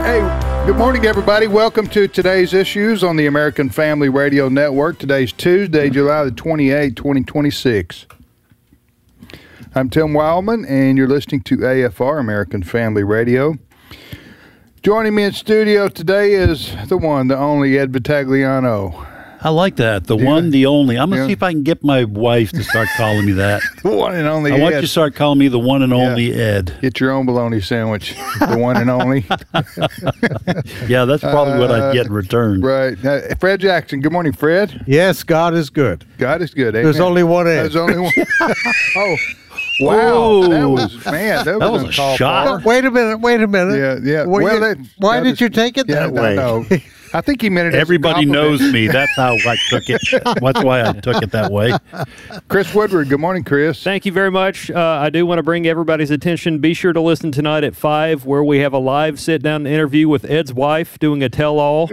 Hey, good morning, everybody. Welcome to today's issues on the American Family Radio Network. Today's Tuesday, July the 28th, 2026. I'm Tim Wildman, and you're listening to AFR, American Family Radio. Joining me in studio today is the one, the only Ed Vitagliano. I like that. The one, the only. I'm going to see if I can get my wife to start calling me that. The one and only I Ed. want you to start calling me the one and only Ed. Get your own bologna sandwich. The one and only. Yeah, that's probably what I'd get in return. Right. Fred Jackson. Good morning, Fred. Yes, God is good. God is good. Amen. There's only one Ed. There's only one. Oh, wow. Ooh. That was a shot. Wait a minute. Yeah. Why did you take it that way? No. I think he meant it as a Everybody compliment. knows me. That's how I took it. That's why I took it that way. Chris Woodward. Good morning, Chris. Thank you very much. I do want to bring everybody's attention. Be sure to listen tonight at 5, where we have a live sit-down interview with Ed's wife doing a tell-all.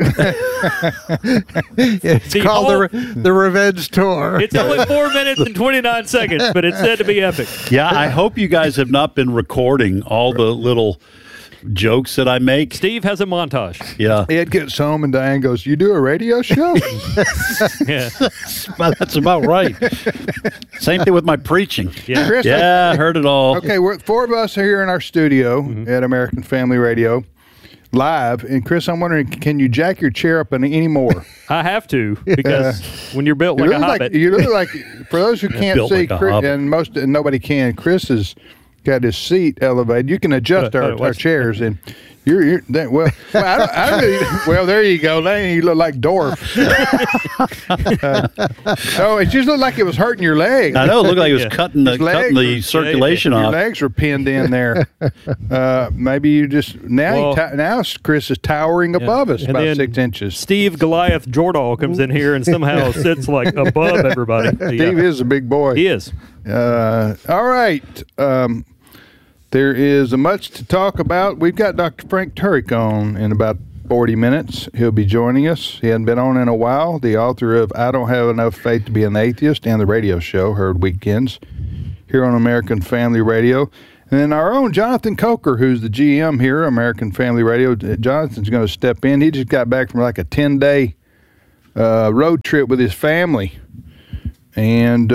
It's called the Revenge Tour. It's only 4 minutes and 29 seconds, but it's said to be epic. Yeah, I hope you guys have not been recording all the little jokes that I make. Steve has a montage. Yeah. Ed gets home and Diane goes, "You do a radio show?" Yeah. Well, that's about right. Same thing with my preaching. Yeah. Chris, Yeah, I heard it all. Okay, we're 4 of us are here in our studio at American Family Radio live. And Chris, I'm wondering, can you jack your chair up any more? I have to, because when you're built like a hobbit. You look like, for those who can't Built see, like a Chris, hobbit. and nobody can, Chris has got his seat elevated. You can adjust our chairs, and you're well, I don't really, well, there you go. Now you look like Dorf. Oh, it just looked like it was hurting your leg. I know. It looked like it was cutting the circulation Your off. legs were pinned in there. Maybe you just now Chris is towering above us And about then 6 inches. Steve Goliath Jordahl comes in here and somehow sits like above everybody. Steve is a big boy. He is. All right. There is much to talk about. We've got Dr. Frank Turek on in about 40 minutes. He'll be joining us. He hadn't been on in a while. The author of I Don't Have Enough Faith to Be an Atheist and the radio show, heard weekends here on American Family Radio. And then our own Jonathan Coker, who's the GM here, American Family Radio. Jonathan's going to step in. He just got back from like a 10-day road trip with his family. And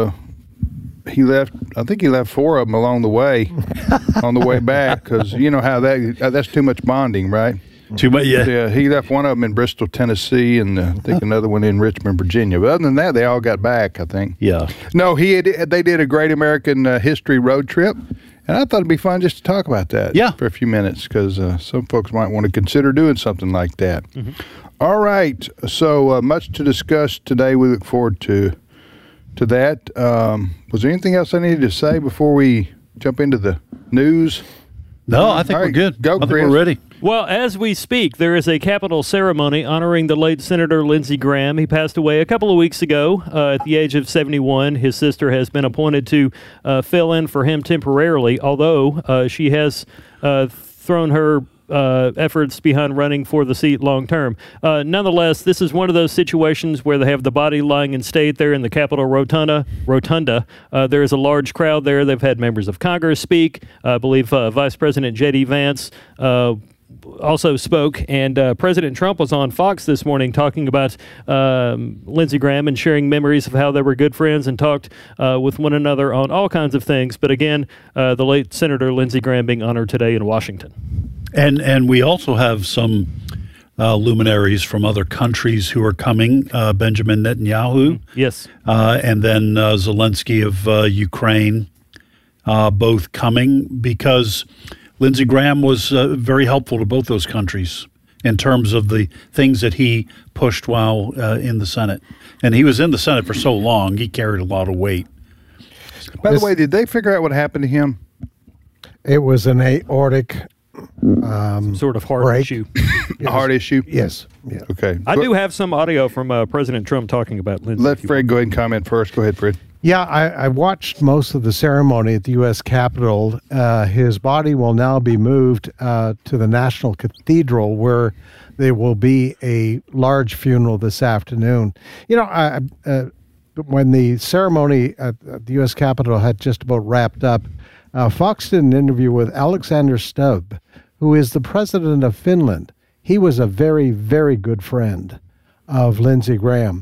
he left, I think he left 4 of them along the way, on the way back, because you know how that's too much bonding, right? Too much, yeah. Yeah, he left one of them in Bristol, Tennessee, and I think another one in Richmond, Virginia. But other than that, they all got back, I think. Yeah. No, they did a great American history road trip, and I thought it'd be fun just to talk about that for a few minutes, because some folks might want to consider doing something like that. Mm-hmm. All right, so much to discuss today. We look forward to that. Was there anything else I needed to say before we jump into the news? No, I think we're good. Go, I think Chris. we're ready. Well, as we speak, there is a Capitol ceremony honoring the late Senator Lindsey Graham. He passed away a couple of weeks ago at the age of 71. His sister has been appointed to fill in for him temporarily, although she has thrown her efforts behind running for the seat long term. Nonetheless, this is one of those situations where they have the body lying in state there in the Capitol Rotunda. There is a large crowd there. They've had members of Congress speak. I believe Vice President J.D. Vance also spoke, and President Trump was on Fox this morning talking about Lindsey Graham and sharing memories of how they were good friends and talked with one another on all kinds of things. But again, the late Senator Lindsey Graham being honored today in Washington. And we also have some luminaries from other countries who are coming. Benjamin Netanyahu. Yes. And then Zelensky of Ukraine, both coming because Lindsey Graham was very helpful to both those countries in terms of the things that he pushed while in the Senate. And he was in the Senate for so long, he carried a lot of weight. By the way, did they figure out what happened to him? It was an aortic sort of heart break. issue. A heart issue? Yes. Yeah. Okay. I do have some audio from President Trump talking about Lindsey. Let Fred go ahead and comment first. Go ahead, Fred. Yeah, I watched most of the ceremony at the U.S. Capitol. His body will now be moved to the National Cathedral, where there will be a large funeral this afternoon. You know, when the ceremony at the U.S. Capitol had just about wrapped up, Fox did an interview with Alexander Stubb, who is the president of Finland, he was a very, very good friend of Lindsey Graham.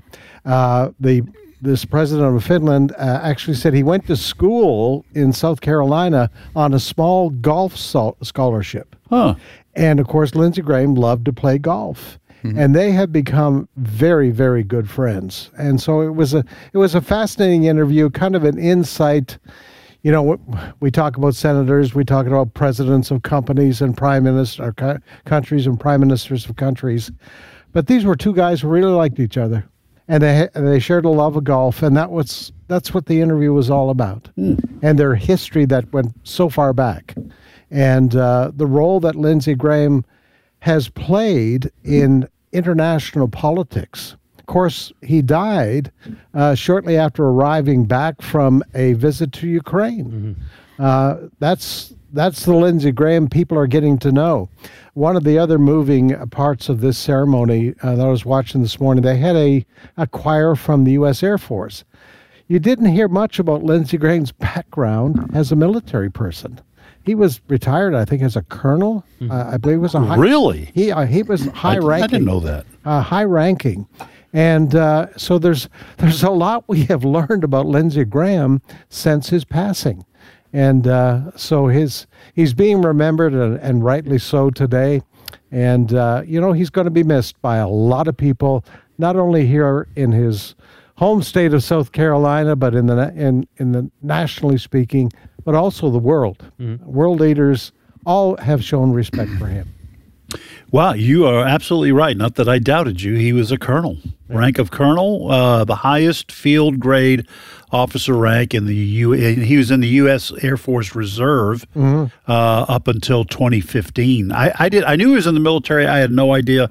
This president of Finland actually said he went to school in South Carolina on a small golf scholarship. Huh. And of course, Lindsey Graham loved to play golf. And they have become very, very good friends. And so it was a fascinating interview, kind of an insight. You know, we talk about senators, we talk about presidents of companies and countries and prime ministers of countries. But these were two guys who really liked each other. And they shared a love of golf, and that's what the interview was all about. And their history that went so far back. And the role that Lindsey Graham has played in international politics. Of course, he died shortly after arriving back from a visit to Ukraine. That's the Lindsey Graham people are getting to know. One of the other moving parts of this ceremony that I was watching this morning, they had a choir from the U.S. Air Force. You didn't hear much about Lindsey Graham's background as a military person. He was retired, I think, as a colonel. I believe was a high. Really? He was high ranking. I didn't know that. High ranking, and so there's a lot we have learned about Lindsey Graham since his passing, and so he's being remembered and rightly so today, and he's going to be missed by a lot of people, not only here in his home state of South Carolina, but in the nationally speaking, but also the world. World leaders all have shown respect for him. Wow, you are absolutely right. Not that I doubted you. He was a colonel, rank of colonel, the highest field grade officer rank in the he was in the U.S. Air Force Reserve up until 2015. I knew he was in the military. I had no idea.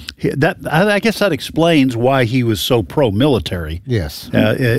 I guess that explains why he was so pro-military. Yes,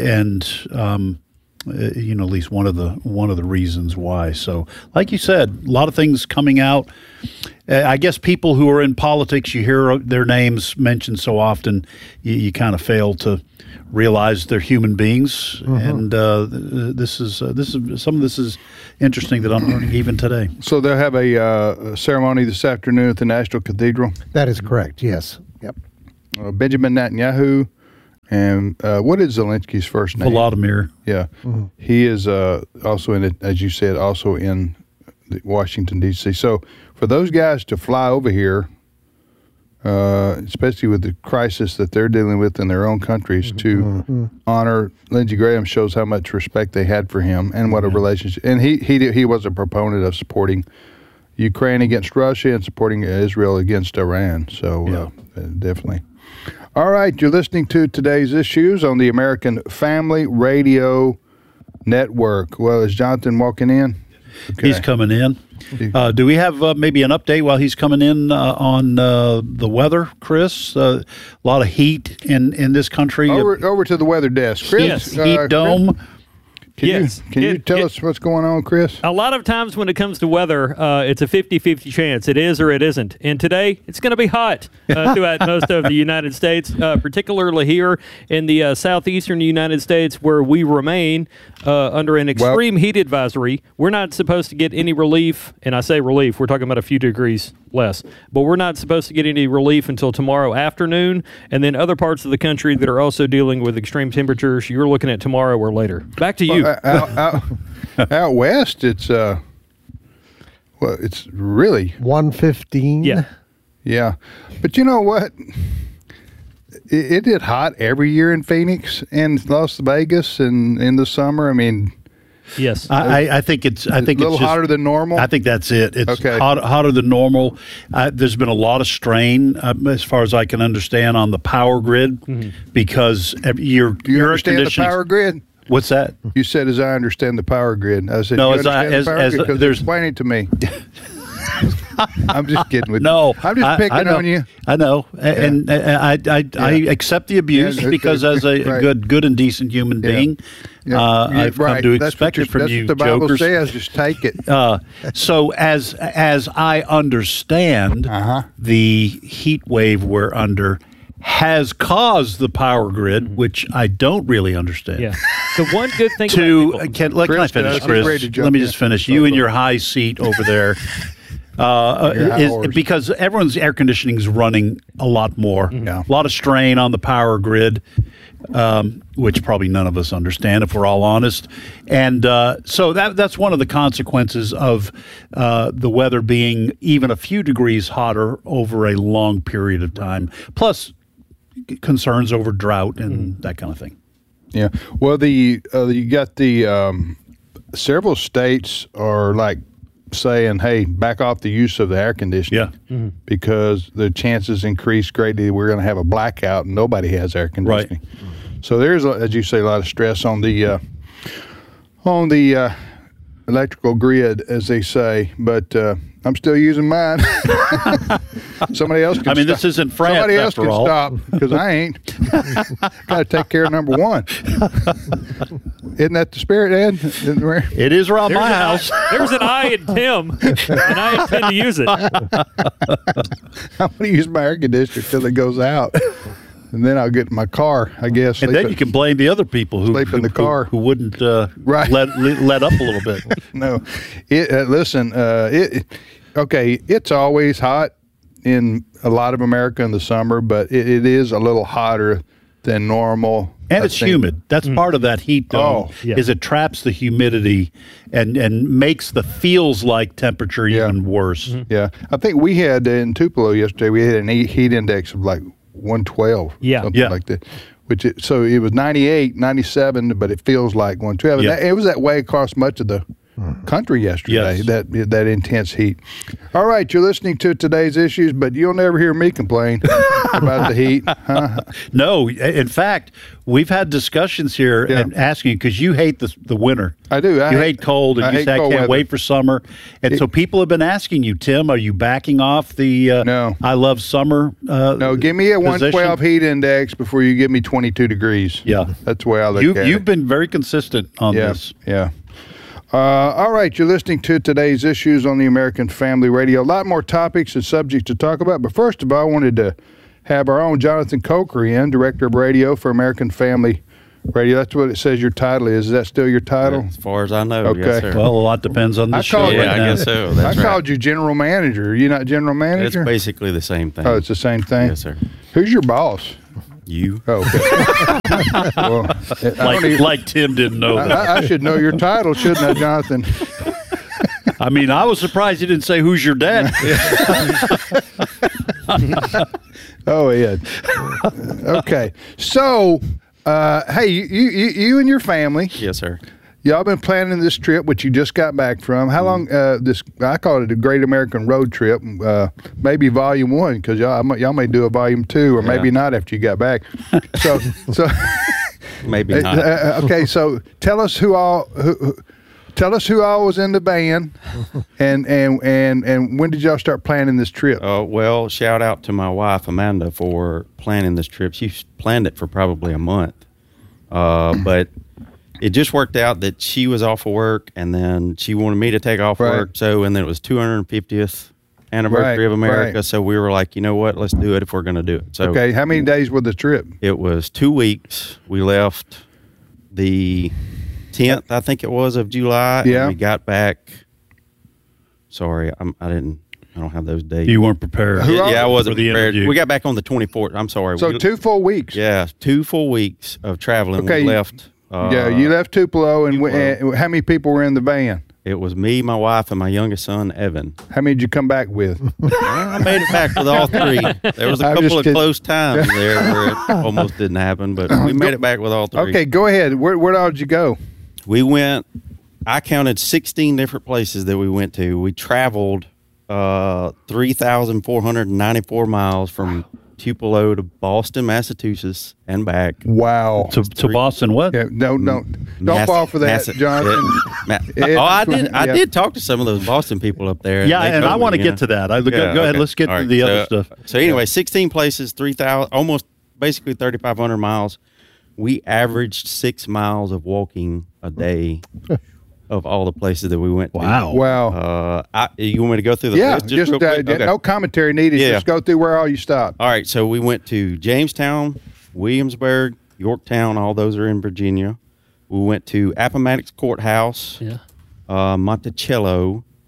at least one of the reasons why. So, like you said, a lot of things coming out. I guess people who are in politics, you hear their names mentioned so often, you kind of fail to realize they're human beings. And this is some of this is interesting that I'm learning even today. So they'll have a ceremony this afternoon at the National Cathedral. that is correct. Yes. Yep. Benjamin Netanyahu. And what is Zelensky's first name? Volodymyr. Yeah. He is also in, as you said, also in Washington, D.C. So for those guys to fly over here, especially with the crisis that they're dealing with in their own countries, to honor Lindsey Graham shows how much respect they had for him and what a relationship. And he was a proponent of supporting Ukraine against Russia and supporting Israel against Iran. So definitely. All right, you're listening to today's issues on the American Family Radio Network. Well, is Jonathan walking in? Okay. He's coming in. Do we have maybe an update while he's coming in on the weather, Chris? A lot of heat in this country. Over to the weather desk. Chris, yes, heat dome. Can you tell us what's going on, Chris? A lot of times when it comes to weather, it's a 50-50 chance. It is or it isn't. And today, it's going to be hot throughout most of the United States, particularly here in the southeastern United States, where we remain under an extreme heat advisory. We're not supposed to get any relief, and I say relief, we're talking about a few degrees less, but we're not supposed to get any relief until tomorrow afternoon, and then other parts of the country that are also dealing with extreme temperatures, you're looking at tomorrow or later. Back to you. Out west, it's it's really 115. Yeah, but you know what? It did hot every year in Phoenix and Las Vegas and in the summer. I mean, yes, I think it's a little hotter than normal. I think that's it. It's okay. hotter than normal. There's been a lot of strain, as far as I can understand, on the power grid because your Do you understand the power grid? What's that? You said, as I understand the power grid. I said, no, you understand the power grid? Because explain it to me. I'm just kidding with you. I'm just picking on you. I know, and I accept the abuse because as a good and decent human being, I've come to expect it from you, that's what the Bible jokers. says. Just take it. So as I understand, the heat wave we're under has caused the power grid, which I don't really understand. Yeah. The one good thing can I finish, Chris? Let me just finish. You in your high seat over there. hours. because everyone's air conditioning is running a lot more. Yeah. A lot of strain on the power grid, which probably none of us understand if we're all honest. And so that's one of the consequences of the weather being even a few degrees hotter over a long period of time. Plus concerns over drought and that kind of thing. Yeah. Well, you got the several states are like saying, "Hey, back off the use of the air conditioning." Yeah. Because the chances increase greatly. We're going to have a blackout, and nobody has air conditioning. Right. So there's, as you say, a lot of stress on the electrical grid, as they say. But I'm still using mine. Somebody else can stop. This isn't France, Somebody else after can all. stop, because I ain't. Got to take care of number one. Isn't that the spirit, Ed? It is around my house. There's an I in Tim, and I intend to use it. I'm going to use my air conditioner till it goes out. And then I'll get in my car, I guess. And then you can blame the other people who sleep in the car. who wouldn't Right. let up a little bit. No. Listen, it's always hot in a lot of America in the summer, but it is a little hotter than normal. And it's humid. That's part of that heat dome, is it traps the humidity and makes the feels like temperature even worse. Mm-hmm. Yeah. I think we had in Tupelo yesterday, we had an heat index of like 112. Something like that. So it was 98, 97, but it feels like 112. Yeah. And it was that way across much of the country yesterday, that intense heat. All right, you're listening to Today's Issues, but you'll never hear me complain about the heat. Huh? No, in fact, we've had discussions here and asking, because you hate the winter. I do. You hate cold, and you say I can't weather. wait for summer. And so people have been asking you, Tim, are you backing off the No. I love summer No, give me a position? 112 heat index before you give me 22 degrees. Yeah. That's the way I look at it. You've been very consistent on this. Yeah. All right, you're listening to Today's Issues on the American Family Radio. A lot more topics and subjects to talk about, but first of all, I wanted to have our own Jonathan Coker in, Director of Radio for American Family Radio. That's what it says your title is. Is that still your title? As far as I know, Okay. yes, sir. Well, a lot depends on the I show. called- yeah, right I now. guess so. That's I right. called you General Manager. Are you not General It's Manager? basically the same thing. Oh, it's the same thing? Yes, sir. Who's your boss? You. Oh, okay. Well, I don't even- Like Tim didn't know that. I should know your title, shouldn't I, Jonathan? I mean, I was surprised you didn't say who's your dad. Oh, Ed. Okay. So, hey, you and your family, Yes, sir. y'all been planning this trip, which you just got back from. How long? I call it a Great American Road Trip. Maybe Volume 1, because y'all may do a Volume 2, or maybe not after you got back. So Maybe not. okay. So tell us who all was in the van, and when did y'all start planning this trip? Well, shout out to my wife, Amanda, for planning this trip. She planned it for probably a month. But it just worked out that she was off of work, and then she wanted me to take off work. So, and then it was 250th anniversary of America. Right. So we were like, you know what? Let's do it if we're going to do it. So Okay. How many days was the trip? it was 2 weeks. We left the 10th, I think it was, of July. Yeah. And we got back. Sorry, I don't have those dates. You weren't prepared. I wasn't for the prepared. interview. We got back on the 24th. I'm sorry. So 2 full weeks. Yeah, 2 full weeks of traveling. Okay. We left. Yeah, you left Tupelo, and Tupelo. how many people were in the van? It was me, my wife, and my youngest son, Evan. How many did you come back with? I made it back with all three. There was a I'm couple just of kidding. close times there where it almost didn't happen, but we made it back with all three. Okay, go ahead. Where all did you go? We went, I counted 16 different places that we went to. We traveled 3,494 miles from Tupelo to Boston, Massachusetts, and back. Wow. to Boston. What? Yeah, don't fall for that, Jonathan. I did talk to some of those Boston people up there. Yeah, they and told I me, want to you get know. to that. Go Yeah, ahead. okay. Let's get All to right, the other stuff. So anyway, 16 places, 3,000, almost basically 3,500 miles. We averaged 6 miles of walking a day of all the places that we went to. Wow. You want me to go through the Yeah, list just real quick? Okay. no commentary needed. Yeah. Just go through where all you stopped. All right, so we went to Jamestown, Williamsburg, Yorktown. All those are in Virginia. We went to Appomattox Courthouse, Yeah. Monticello,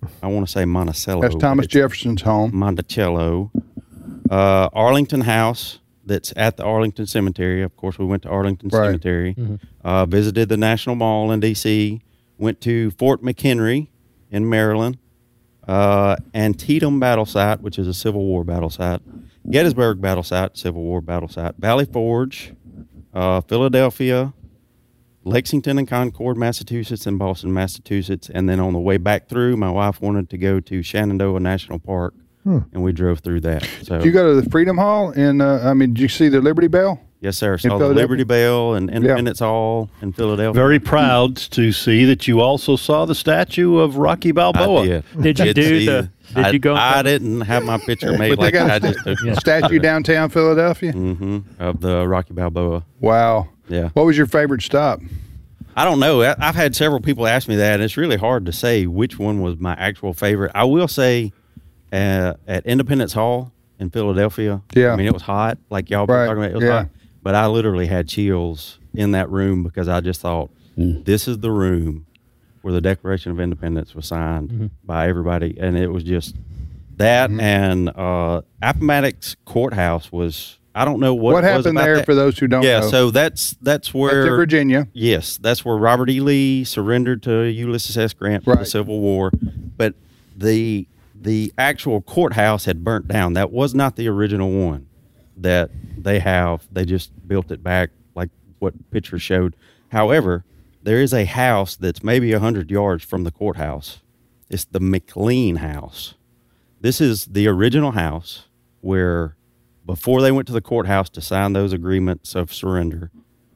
I want to say Monticello. That's but Thomas it's Jefferson's home. Monticello. Arlington House, that's at the Arlington Cemetery. Of course, we went to Arlington Right. Cemetery. Visited the National Mall in D.C. Went to Fort McHenry in Maryland. Antietam Battle Site, which is a Civil War battle site. Gettysburg Battle Site, Civil War battle site. Valley Forge, Philadelphia, Lexington and Concord, Massachusetts, and Boston, Massachusetts. And then on the way back through, my wife wanted to go to Shenandoah National Park, and we drove through that. So, Did you go to the Freedom Hall? And did you see the Liberty Bell? yes, sir. Saw the Philadelphia? Liberty Bell and Independence Hall in Philadelphia. Very proud to see that you also saw the statue of Rocky Balboa. I did. Did you Did do see the? the- Did you go? I didn't have my picture made But they like got I a just took statue downtown Philadelphia? of the Rocky Balboa. Wow. Yeah. What was your favorite stop? I don't know. I've had several people ask me that, and it's really hard to say which one was my actual favorite. I will say at Independence Hall in Philadelphia, Yeah. I mean, it was hot, like y'all been Right. talking about. It was Yeah. hot. But I literally had chills in that room because I just thought, this is the room where the Declaration of Independence was signed by everybody. And it was just that. And Appomattox Courthouse was, I don't know what it was happened about there that. for those who don't Yeah, know? so that's where That's in Virginia. Yes, that's where Robert E. Lee surrendered to Ulysses S. Grant for the Right. Civil War. But the actual courthouse had burnt down. That was not the original one that they have. They just built it back like what pictures showed. However, there is a house that's maybe 100 yards from the courthouse. It's the McLean House. This is the original house where, before they went to the courthouse to sign those agreements of surrender,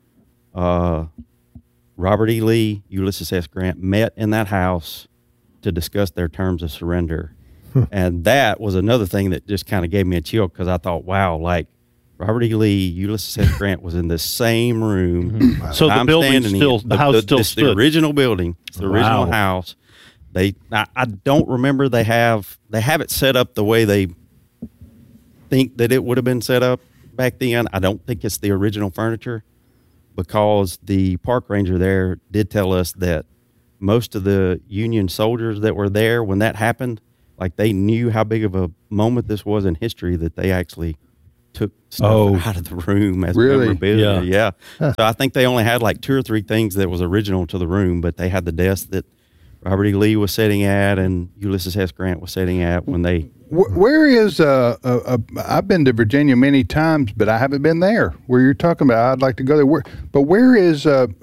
Robert E. Lee, Ulysses S. Grant met in that house to discuss their terms of surrender. And that was another thing that just kind of gave me a chill because I thought, wow, like Robert E. Lee, Ulysses S. Grant was in the same room. So the I'm building standing in. still, the house still it's stood. the original building. It's the original Wow. house. I don't remember they have it set up the way they think that it would have been set up back then. I don't think it's the original furniture because the park ranger there did tell us that most of the Union soldiers that were there when that happened, like they knew how big of a moment this was in history that they actually took stuff out of the room as Really? memorabilia. Yeah. Yeah. So I think they only had like 2 or 3 things that was original to the room, but they had the desk that Robert E. Lee was sitting at and Ulysses S. Grant was sitting at when they. Where is I've been to Virginia many times, but I haven't been there. Where you're talking about, I'd like to go there. Where is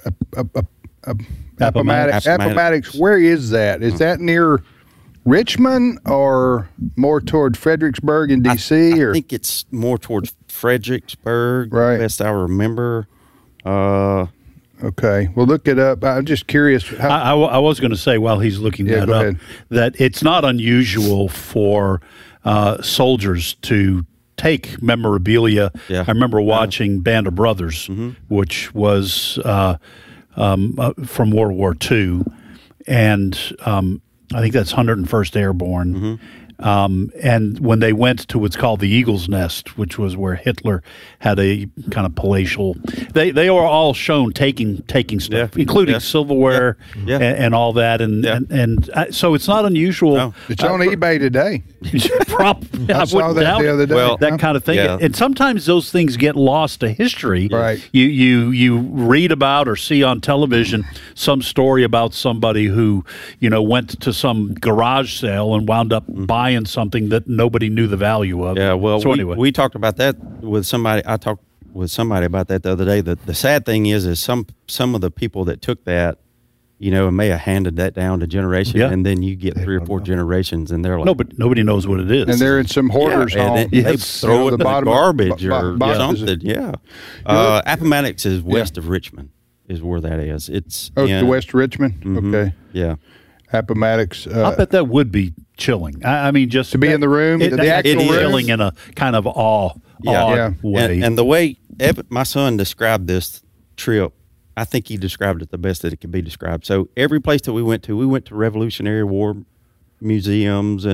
Appomattox? Appomattox. Where is that? Is that near Richmond or more toward Fredericksburg in D.C.? I think it's more towards Fredericksburg, Right. best I remember. Okay, well, look it up. I'm just curious. I was going to say while he's looking Yeah, that go up ahead. that it's not unusual for soldiers to take memorabilia. Yeah. I remember watching Band of Brothers, which was from World War II, and I think that's 101st Airborne. And when they went to what's called the Eagle's Nest, which was where Hitler had a kind of palatial, they were all shown taking stuff, Yeah. including Yeah. silverware Yeah. And all that, and so it's not unusual. No. It's on eBay today. I saw wouldn't that doubt the it. other day. Well, That kind of thing, Yeah. and sometimes those things get lost to history. Right. You read about or see on television some story about somebody who went to some garage sale and wound up buying something that nobody knew the value of. Yeah, well, so anyway, we talked about that with somebody. I talked with somebody about that the other day. The sad thing is some of the people that took that, may have handed that down to generation, Yeah. and then you get 3 or 4 generations, and they're like, no, but nobody knows what it is. And they're in some hoarder's and home. they Yes. throw it in the bottom of- garbage or boxes. something. Yeah, Appomattox is west of Richmond, is where that is. It's Oh, it's in- the West Richmond? Okay. Yeah. Appomattox. I bet that would be chilling. I mean, just To be in the room, the that actual is room? chilling in a kind of odd Yeah. way. And the way my son described this trip, I think he described it the best that it could be described. So every place that we went to Revolutionary War museums and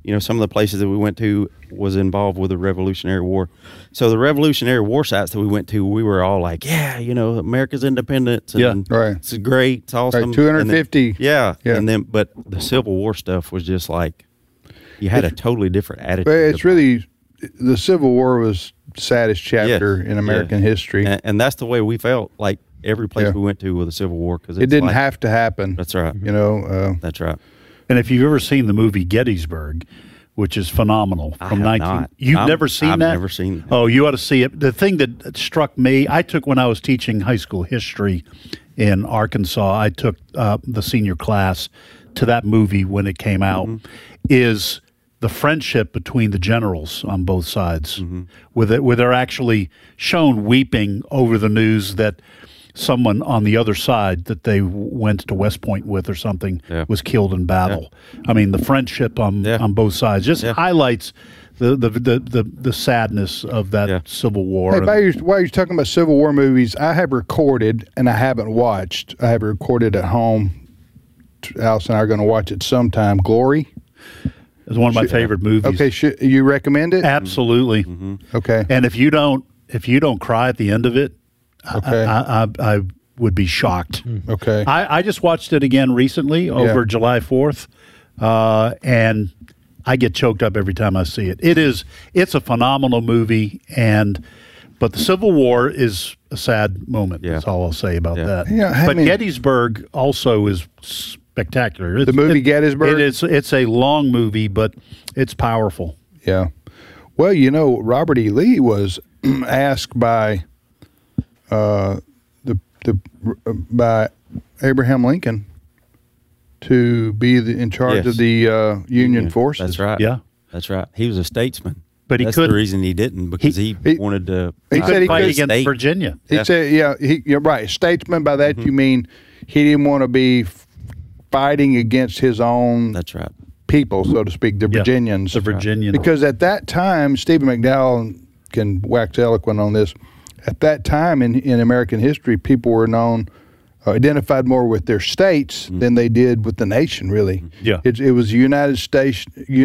some of the places that we went to was involved with the Revolutionary War. So the Revolutionary War sites that we went to, we were all like, America's independence. And right. It's great. It's awesome. Right, 250. And then, And then, but the Civil War stuff was just like, you had a totally different attitude. But it's really, the Civil War was the saddest chapter in American history. And that's the way we felt like every place we went to with the Civil War. Because it didn't have to happen. That's right. That's right. And if you've ever seen the movie Gettysburg, which is phenomenal from 19, you've never seen that? I've never seen that. Oh, you ought to see it. The thing that struck me, I took when I was teaching high school history in Arkansas, I took the senior class to that movie when it came out, is the friendship between the generals on both sides, where they're actually shown weeping over the news that someone on the other side that they went to West Point with or something was killed in battle. I mean, the friendship on both sides just highlights the sadness of that Civil War. Hey, while you're talking about Civil War movies, I have recorded, and I haven't watched, I have recorded at home. Alice and I are going to watch it sometime. Glory. It's one of my favorite movies. Okay, you recommend it? Absolutely. Okay. And if you don't cry at the end of it, I would be shocked. Okay. I just watched it again recently over July 4th, and I get choked up every time I see it. It's a phenomenal movie, but the Civil War is a sad moment. That's all I'll say about that. Yeah, but Gettysburg also is spectacular. The movie Gettysburg? It's a long movie, but it's powerful. Yeah. Well, Robert E. Lee was asked by by Abraham Lincoln to be in charge of the Union forces. That's right. Yeah, that's right. He was a statesman, but that's the reason he didn't, because he wanted to. He said he fight against Virginia. He said, you're right. Statesman. By that you mean he didn't want to be fighting against his own. That's right. People, so to speak, the Virginians. The Virginians. Because at that time, Stephen McDowell can wax eloquent on this. At that time in American history, people were identified more with their states than they did with the nation, really. Yeah. It was United States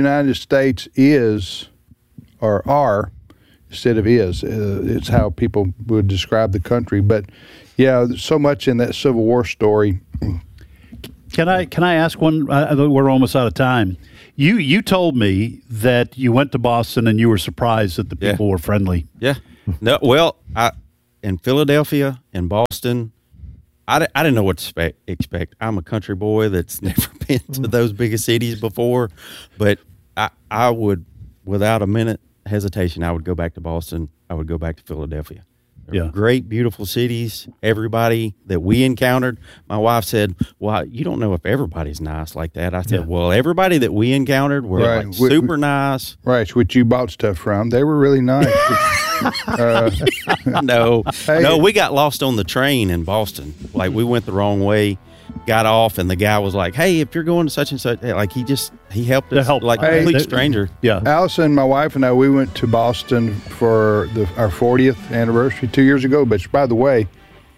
is, or are, instead of is. It's how people would describe the country. But, so much in that Civil War story. Can I ask one? We're almost out of time. You told me that you went to Boston and you were surprised that the people were friendly. Yeah. No. Well, in Philadelphia, in Boston, I didn't know what to expect. I'm a country boy that's never been to those biggest cities before, but I would, without a minute hesitation, I would go back to Boston. I would go back to Philadelphia. They're great, beautiful cities. Everybody that we encountered, my wife said, well, you don't know if everybody's nice like that. I said, well, everybody that we encountered were super nice. Right, which you bought stuff from. They were really nice. No, we got lost on the train in Boston. Like, we went the wrong way, got off, and the guy was like, hey, if you're going to such and such, like, he helped us, like a complete stranger. Yeah. Allison, my wife, and I, we went to Boston for our 40th anniversary 2 years ago. But by the way,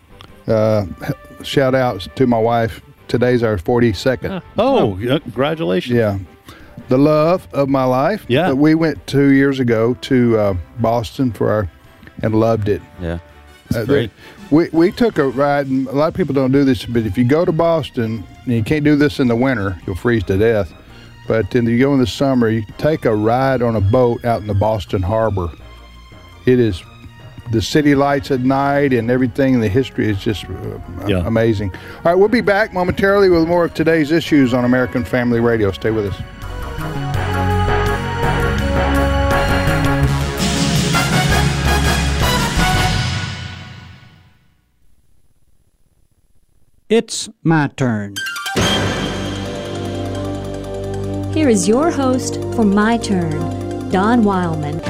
shout out to my wife. Today's our 42nd. Congratulations. Yeah. The love of my life. Yeah. We went 2 years ago to Boston and loved it. Yeah. It's great. We took a ride, and a lot of people don't do this, but if you go to Boston, and you can't do this in the winter, you'll freeze to death. But you go in the summer, you take a ride on a boat out in the Boston Harbor. It is the city lights at night and everything, the history is just amazing. All right, we'll be back momentarily with more of today's issues on American Family Radio. Stay with us. It's my turn. Here is your host for My Turn, Don Wildman.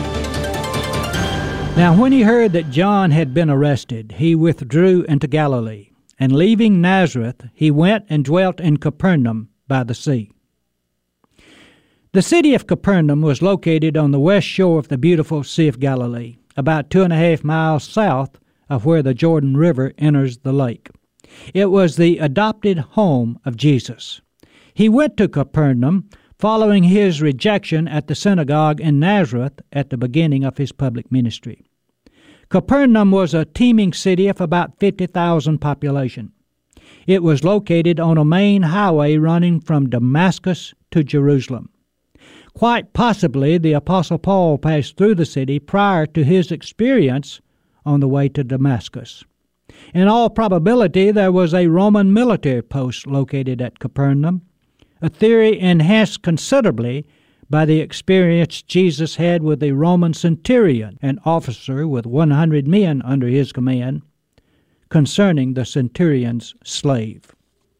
Now, when he heard that John had been arrested, he withdrew into Galilee, and leaving Nazareth, he went and dwelt in Capernaum by the sea. The city of Capernaum was located on the west shore of the beautiful Sea of Galilee, about 2.5 miles south of where the Jordan River enters the lake. It was the adopted home of Jesus. He went to Capernaum following his rejection at the synagogue in Nazareth at the beginning of his public ministry. Capernaum was a teeming city of about 50,000 population. It was located on a main highway running from Damascus to Jerusalem. Quite possibly the Apostle Paul passed through the city prior to his experience on the way to Damascus. In all probability, there was a Roman military post located at Capernaum, a theory enhanced considerably by the experience Jesus had with a Roman centurion, an officer with 100 men under his command, concerning the centurion's slave.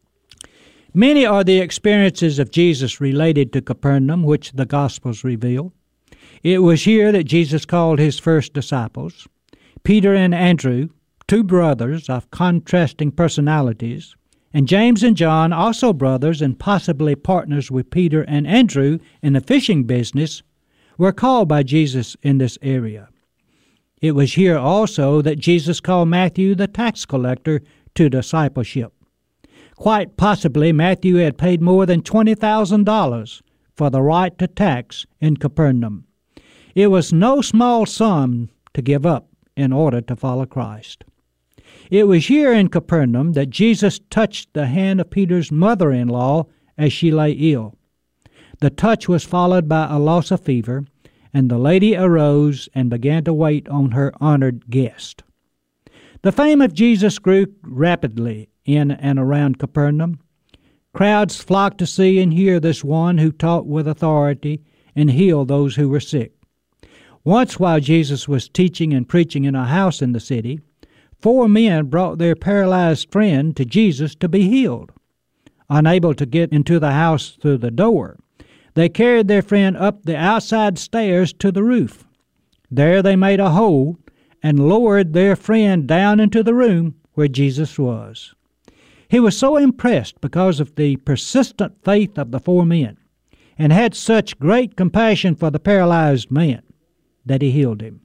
Many are the experiences of Jesus related to Capernaum, which the Gospels reveal. It was here that Jesus called his first disciples, Peter and Andrew, two brothers of contrasting personalities, and James and John, also brothers and possibly partners with Peter and Andrew in the fishing business, were called by Jesus in this area. It was here also that Jesus called Matthew the tax collector to discipleship. Quite possibly Matthew had paid more than $20,000 for the right to tax in Capernaum. It was no small sum to give up in order to follow Christ. It was here in Capernaum that Jesus touched the hand of Peter's mother-in-law as she lay ill. The touch was followed by a loss of fever, and the lady arose and began to wait on her honored guest. The fame of Jesus grew rapidly in and around Capernaum. Crowds flocked to see and hear this one who taught with authority and healed those who were sick. Once, while Jesus was teaching and preaching in a house in the city, 4 men brought their paralyzed friend to Jesus to be healed. Unable to get into the house through the door, they carried their friend up the outside stairs to the roof. There they made a hole and lowered their friend down into the room where Jesus was. He was so impressed because of the persistent faith of the 4 men and had such great compassion for the paralyzed man that he healed him.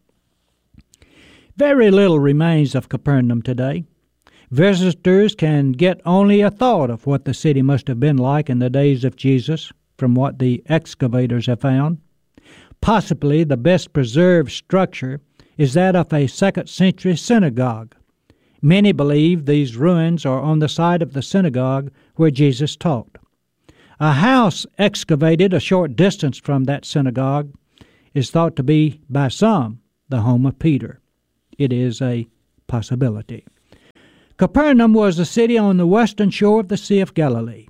Very little remains of Capernaum today. Visitors can get only a thought of what the city must have been like in the days of Jesus from what the excavators have found. Possibly the best preserved structure is that of a 2nd century synagogue. Many believe these ruins are on the site of the synagogue where Jesus taught. A house excavated a short distance from that synagogue is thought to be, by some, the home of Peter. It is a possibility. Capernaum was a city on the western shore of the Sea of Galilee.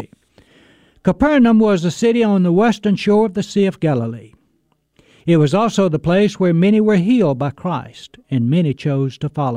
Capernaum was a city on the western shore of the Sea of Galilee. It was also the place where many were healed by Christ, and many chose to follow